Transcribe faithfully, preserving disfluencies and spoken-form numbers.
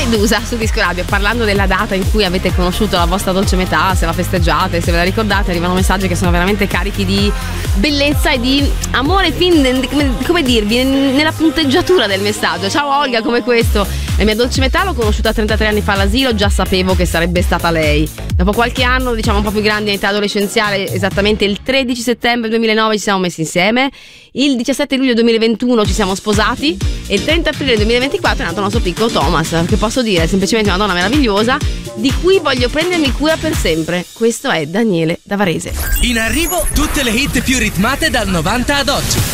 Medusa su Disco Radio, parlando della data in cui avete conosciuto la vostra dolce metà, se la festeggiate, se ve la ricordate, arrivano messaggi che sono veramente carichi di bellezza e di amore fin, come, come dirvi, nella punteggiatura del messaggio. Ciao Olga, come questo: la mia dolce metà l'ho conosciuta trentatré anni fa all'asilo, già sapevo che sarebbe stata lei. Dopo qualche anno, diciamo un po' più grandi in età adolescenziale, esattamente il tredici settembre duemilanove ci siamo messi insieme, il diciassette luglio duemilaventuno ci siamo sposati e il trenta aprile duemilaventiquattro è nato il nostro piccolo Thomas, che posso dire è semplicemente una donna meravigliosa di cui voglio prendermi cura per sempre. Questo è Daniele da Varese. In arrivo tutte le hit più ritmate dal novanta ad oggi.